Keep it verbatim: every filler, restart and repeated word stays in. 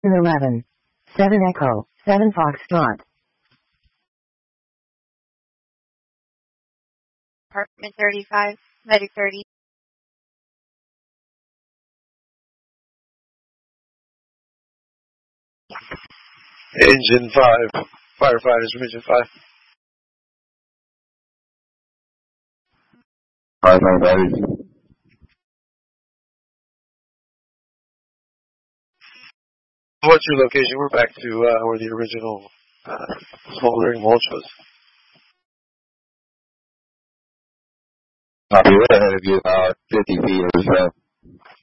eleven. seven Echo, seven Foxtrot. Apartment thirty-five, Medic thirty. Engine five, firefighters from Engine five. Firefighters. What's your location? We're back to uh, where the original uh, smoldering mulch was. Copy, we're ahead of you about fifty feet or so.